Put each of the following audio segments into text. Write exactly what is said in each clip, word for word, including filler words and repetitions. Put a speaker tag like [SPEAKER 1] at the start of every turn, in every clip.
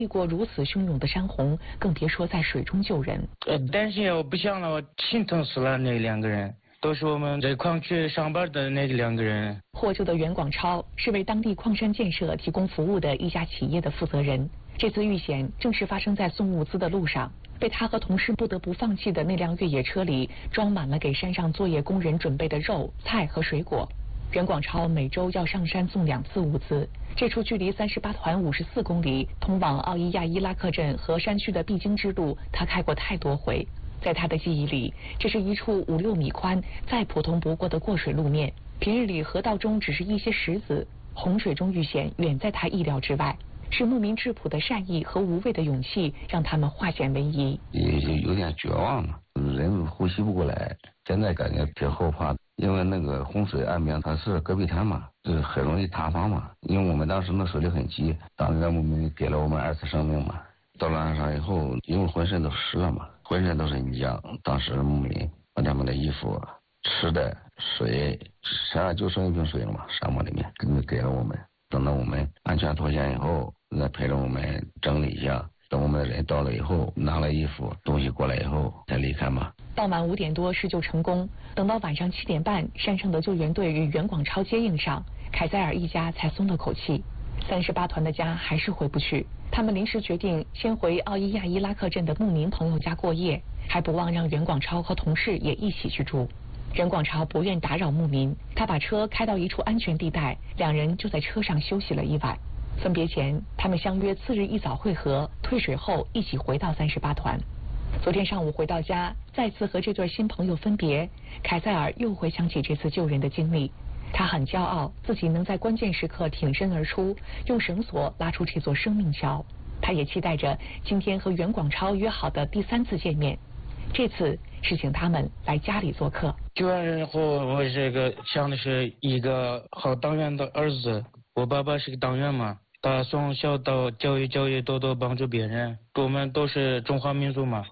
[SPEAKER 1] 遇过如此汹涌的山洪，更别说在水中救人。
[SPEAKER 2] 呃，担心我不想了，我心疼死了那两个人。都是我们在矿区上班的那两个人。
[SPEAKER 1] 获救的袁广超是为当地矿山建设提供服务的一家企业的负责人。这次遇险正是发生在送物资的路上，被他和同事不得不放弃的那辆越野车里装满了给山上作业工人准备的肉、菜和水果。袁广超每周要上山送两次物资，这处距离三十八团五十四公里、通往奥伊亚伊拉克镇和山区的必经之路，他开过太多回。在他的记忆里，这是一处五六米宽、再普通不过的过水路面。平日里河道中只是一些石子，洪水中遇险远在他意料之外。是牧民质朴的善意和无畏的勇气，让他们化险为夷。
[SPEAKER 3] 也有点绝望了，人呼吸不过来。现在感觉挺后怕的，因为那个洪水岸边它是戈壁滩嘛，就是很容易塌方嘛。因为我们当时那水流很急，当地的牧民给了我们二次生命嘛。到了岸上以后，因为浑身都湿了嘛。浑身都是泥浆，当时牧民把他们的衣服、吃的、水，山上就剩一瓶水了嘛，沙漠里面给给了我们。等到我们安全脱险以后，再陪着我们整理一下。等我们的人到了以后，拿了衣服、东西过来以后才离开嘛。
[SPEAKER 1] 傍晚五点多施救成功，等到晚上七点半，山上的救援队与袁广超接应上，凯塞尔一家才松了口气。三十八团的家还是回不去。他们临时决定先回奥伊亚伊拉克镇的牧民朋友家过夜，还不忘让袁广超和同事也一起去住。袁广超不愿打扰牧民，他把车开到一处安全地带，两人就在车上休息了一晚。分别前，他们相约次日一早会合，退水后一起回到三十八团。昨天上午回到家，再次和这对新朋友分别，凯塞尔又回想起这次救人的经历。他很骄傲，自己能在关键时刻挺身而出，用绳索拉出这座生命桥。他也期待着今天和袁广超约好的第三次见面，这次是请他们来家里做客。
[SPEAKER 2] 救完人后，我是个想的是一个好党员的儿子。我爸爸是个党员嘛，他从小到教育教育多多帮助别人。我们都是中华民族嘛。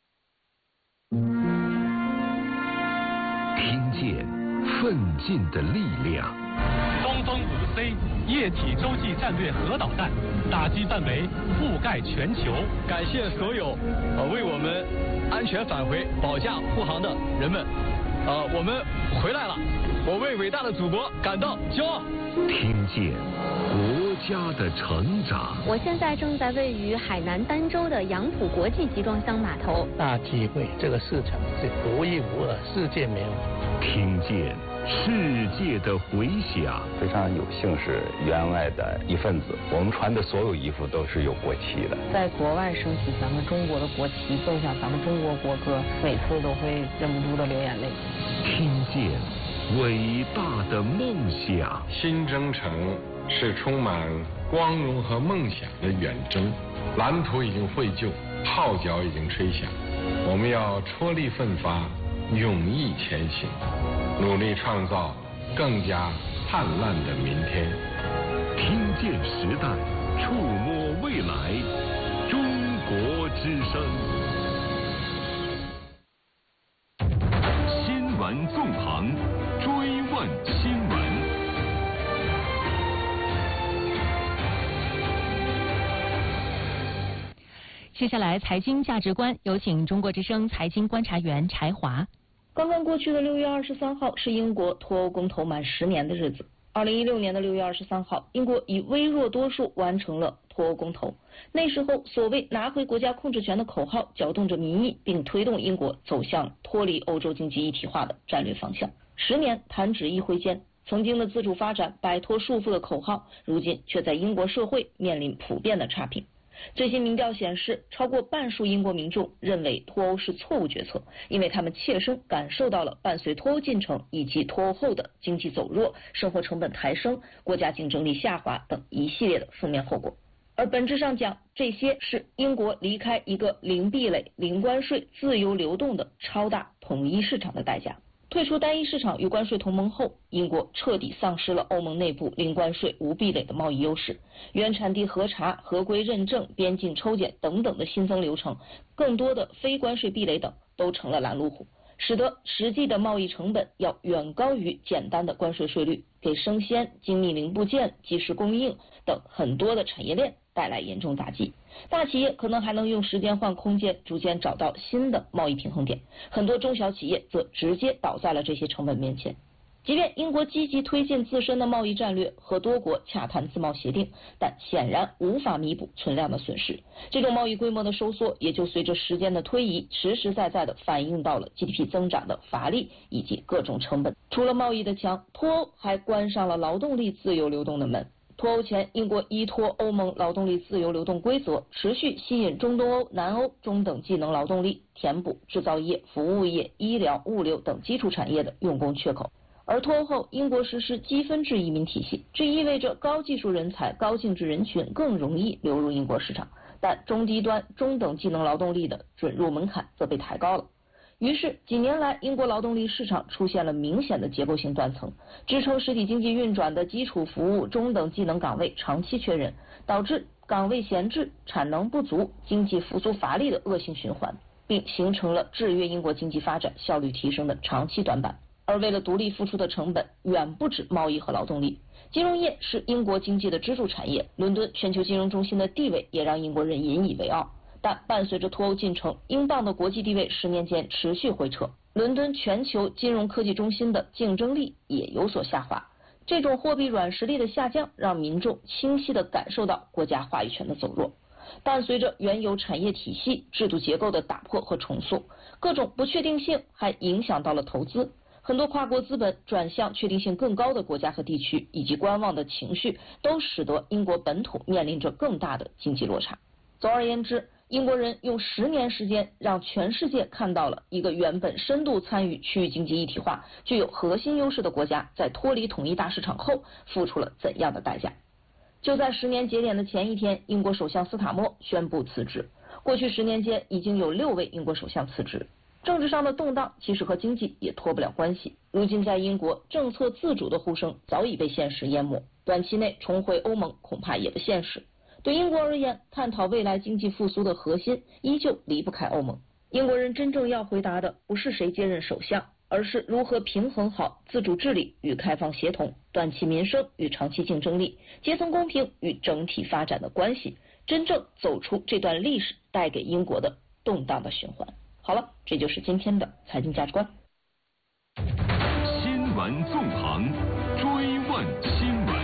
[SPEAKER 4] 听见奋进的力量。
[SPEAKER 5] 东风五 C 液体洲际战略核导弹打击范围覆盖全球。
[SPEAKER 6] 感谢所有呃为我们安全返回保驾护航的人们，呃，我们回来了，我为伟大的祖国感到骄傲。
[SPEAKER 4] 听见国家的成长。
[SPEAKER 7] 我现在正在位于海南儋州的杨浦国际集装箱码头。
[SPEAKER 8] 大机会，这个市场是独一无二，世界没有。
[SPEAKER 4] 听见世界的回响。
[SPEAKER 3] 非常有幸是员外的一份子，我们穿的所有衣服都是有国旗的。
[SPEAKER 9] 在国外升起咱们中国的国旗，奏响咱们中国国歌，每次都会忍不住的流眼泪。
[SPEAKER 4] 听见伟大的梦想。
[SPEAKER 10] 新征程是充满光荣和梦想的远征，蓝图已经绘就，号角已经吹响，我们要踔厉奋发，勇毅前行，努力创造更加灿烂的明天。
[SPEAKER 4] 听见时代，触摸未来，中国之声。新闻纵横，追问新闻。
[SPEAKER 11] 接下来，财经价值观，有请中国之声财经观察员柴华。
[SPEAKER 12] 刚刚过去的六月二十三号是英国脱欧公投满十年的日子。二零一六年的六月二十三号，英国以微弱多数完成了脱欧公投。那时候，所谓拿回国家控制权的口号搅动着民意，并推动英国走向脱离欧洲经济一体化的战略方向。十年弹指一挥间，曾经的自主发展、摆脱束缚的口号，如今却在英国社会面临普遍的差评。最新民调显示，超过半数英国民众认为脱欧是错误决策，因为他们切身感受到了伴随脱欧进程以及脱欧后的经济走弱、生活成本抬升、国家竞争力下滑等一系列的负面后果。而本质上讲，这些是英国离开一个零壁垒、零关税、自由流动的超大统一市场的代价。退出单一市场与关税同盟后，英国彻底丧失了欧盟内部零关税、无壁垒的贸易优势，原产地核查、合规认证、边境抽检等等的新增流程，更多的非关税壁垒等都成了拦路虎。 使得实际的贸易成本要远高于简单的关税税率，给生鲜、精密零部件、即时供应等很多的产业链带来严重打击。大企业可能还能用时间换空间，逐渐找到新的贸易平衡点，很多中小企业则直接倒在了这些成本面前。即便英国积极推进自身的贸易战略和多国洽谈自贸协定，但显然无法弥补存量的损失。这种贸易规模的收缩也就随着时间的推移，实实在在的反映到了 G D P 增长的乏力以及各种成本。除了贸易的墙，脱欧还关上了劳动力自由流动的门。脱欧前，英国依托欧盟劳动力自由流动规则，持续吸引中东欧、南欧中等技能劳动力，填补制造业、服务业、医疗、物流等基础产业的用工缺口。而脱欧后，英国实施积分制移民体系，这意味着高技术人才、高净值人群更容易流入英国市场，但中低端、中等技能劳动力的准入门槛则被抬高了。于是，几年来，英国劳动力市场出现了明显的结构性断层，支撑实体经济运转的基础服务、中等技能岗位长期缺人，导致岗位闲置、产能不足、经济复苏乏力的恶性循环，并形成了制约英国经济发展、效率提升的长期短板。而为了独立付出的成本远不止贸易和劳动力，金融业是英国经济的支柱产业，伦敦全球金融中心的地位也让英国人引以为傲。但伴随着脱欧进程，英镑的国际地位十年间持续回撤，伦敦全球金融科技中心的竞争力也有所下滑。这种货币软实力的下降，让民众清晰地感受到国家话语权的走弱。伴随着原有产业体系、制度结构的打破和重塑，各种不确定性还影响到了投资。很多跨国资本转向确定性更高的国家和地区，以及观望的情绪，都使得英国本土面临着更大的经济落差。总而言之，英国人用十年时间让全世界看到了一个原本深度参与区域经济一体化、具有核心优势的国家，在脱离统一大市场后付出了怎样的代价。就在十年节点的前一天，英国首相斯塔默宣布辞职。过去十年间，已经有六位英国首相辞职。政治上的动荡其实和经济也脱不了关系。如今在英国，政策自主的呼声早已被现实淹没，短期内重回欧盟恐怕也不现实。对英国而言，探讨未来经济复苏的核心依旧离不开欧盟。英国人真正要回答的不是谁接任首相，而是如何平衡好自主治理与开放协同、短期民生与长期竞争力、阶层公平与整体发展的关系，真正走出这段历史带给英国的动荡的循环。好了，这就是今天的财经价值观。
[SPEAKER 4] 新闻纵横，追问新闻。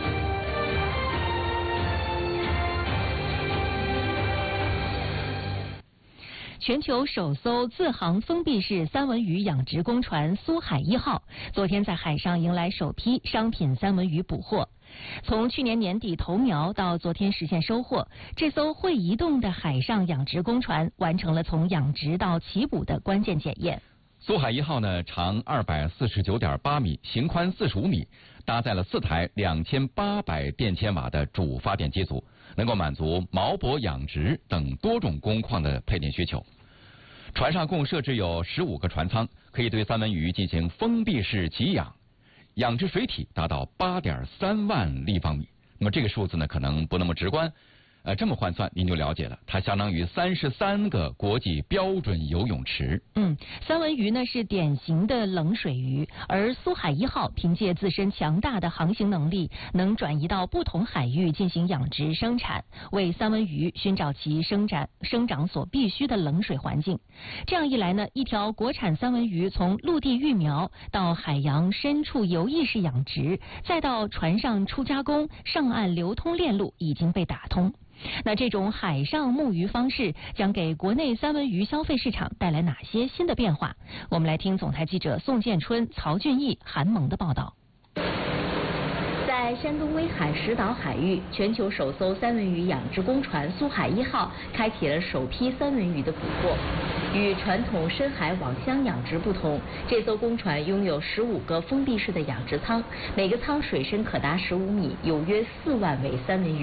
[SPEAKER 11] 全球首艘自航封闭式三文鱼养殖工船苏海一号昨天在海上迎来首批商品三文鱼捕获。从去年年底投苗到昨天实现收获，这艘会移动的海上养殖工船完成了从养殖到起捕的关键检验。
[SPEAKER 13] 苏海一号呢，长二百四十九点八米，型宽四十五米，搭载了四台两千八百电千瓦的主发电机组，能够满足锚泊养殖等多种工况的配电需求。船上共设置有十五个船舱，可以对三文鱼进行封闭式给养，养殖水体达到八点三万立方米。那么这个数字呢，可能不那么直观，呃，这么换算您就了解了，它相当于三十三个国际标准游泳池。
[SPEAKER 11] 嗯，三文鱼呢是典型的冷水鱼，而苏海一号凭借自身强大的航行能力，能转移到不同海域进行养殖生产，为三文鱼寻找其生长生长所必须的冷水环境。这样一来呢，一条国产三文鱼从陆地育苗到海洋深处游弋式养殖，再到船上初加工、上岸流通链路已经被打通。那这种海上牧鱼方式将给国内三文鱼消费市场带来哪些新的变化？我们来听总台记者宋建春、曹俊义、韩萌的报道。
[SPEAKER 7] 在山东威海石岛海域，全球首艘三文鱼养殖工船苏海一号开启了首批三文鱼的捕获。与传统深海网箱养殖不同，这艘工船拥有十五个封闭式的养殖舱，每个舱水深可达十五米，有约四万尾三文鱼。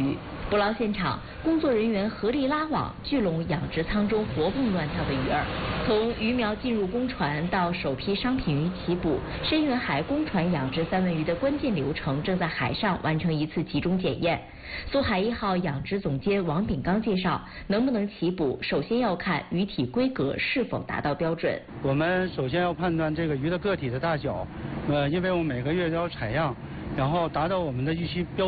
[SPEAKER 7] 捕捞现场，工作人员合力拉网，聚拢养殖舱中活蹦乱跳的鱼儿。从鱼苗进入公船到首批商品鱼起捕，深远海公船养殖三文鱼的关键流程正在海上完成一次集中检验。苏海一号养殖总监王炳刚介绍，能不能起捕，首先要看鱼体规格是否达到标准。
[SPEAKER 14] 我们首先要判断这个鱼的个体的大小，呃，因为我们每个月都要采样，然后达到我们的预期标